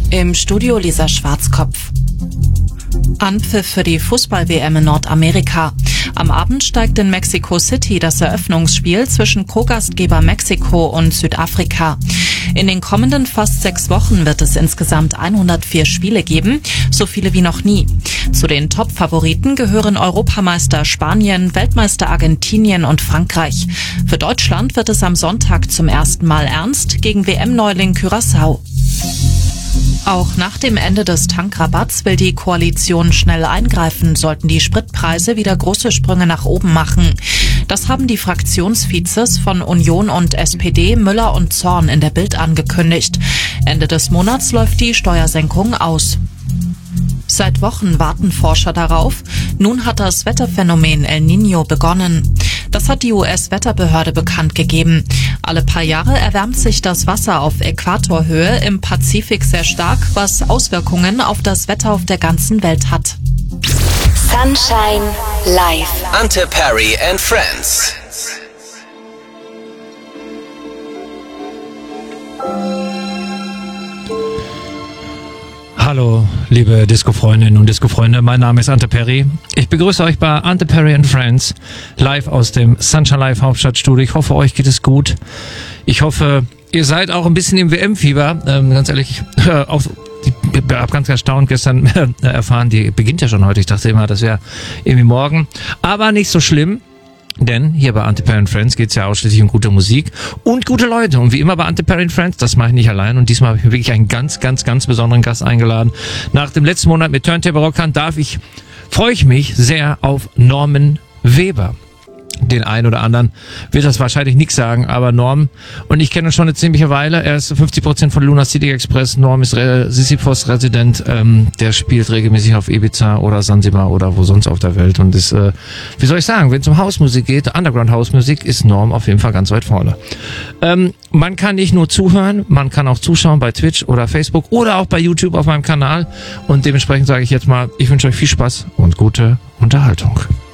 Im Studio Lisa Schwarzkopf. Anpfiff für die Fußball-WM in Nordamerika. Am Abend steigt in Mexico City das Eröffnungsspiel zwischen Co-Gastgeber Mexiko und Südafrika. In den kommenden fast 6 Wochen wird es insgesamt 104 Spiele geben, so viele wie noch nie. Zu den Top-Favoriten gehören Europameister Spanien, Weltmeister Argentinien und Frankreich. Für Deutschland wird es am Sonntag zum ersten Mal ernst gegen WM-Neuling Curaçao. Auch nach dem Ende des Tankrabatts will die Koalition schnell eingreifen, sollten die Spritpreise wieder große Sprünge nach oben machen. Das haben die Fraktionsvizes von Union und SPD Müller und Zorn in der Bild angekündigt. Ende des Monats läuft die Steuersenkung aus. Seit Wochen warten Forscher darauf. Nun hat das Wetterphänomen El Niño begonnen. Das hat die US-Wetterbehörde bekannt gegeben. Alle paar Jahre erwärmt sich das Wasser auf Äquatorhöhe im Pazifik sehr stark, was Auswirkungen auf das Wetter auf der ganzen Welt hat. Sunshine Live. Ante Perry and Friends. Hallo, liebe Disco-Freundinnen und Disco-Freunde, mein Name ist Ante Perry. Ich begrüße euch bei Ante Perry and Friends, live aus dem Sunshine Live Hauptstadtstudio. Ich hoffe, euch geht es gut. Ich hoffe, ihr seid auch ein bisschen im WM-Fieber. Ganz ehrlich, ich habe ganz erstaunt gestern erfahren, die beginnt ja schon heute. Ich dachte immer, das wäre irgendwie morgen. Aber nicht so schlimm. Denn hier bei Ante Perry and Friends geht's ja ausschließlich um gute Musik und gute Leute. Und wie immer bei Ante Perry and Friends, das mache ich nicht allein. Und diesmal habe ich mir wirklich einen ganz besonderen Gast eingeladen. Nach dem letzten Monat mit Turntable Rockern freue ich mich sehr auf Norman Weber. Den einen oder anderen wird das wahrscheinlich nichts sagen, aber Norm und ich kenne ihn schon eine ziemliche Weile. Er ist 50% von Luna City Express. Norm ist Sisyphos Resident. Der spielt regelmäßig auf Ibiza oder Sansibar oder wo sonst auf der Welt und ist, wie soll ich sagen, wenn es um Hausmusik geht, Underground Hausmusik, ist Norm auf jeden Fall ganz weit vorne. Man kann nicht nur zuhören, man kann auch zuschauen bei Twitch oder Facebook oder auch bei YouTube auf meinem Kanal und dementsprechend sage ich jetzt mal, ich wünsche euch viel Spaß und gute Unterhaltung.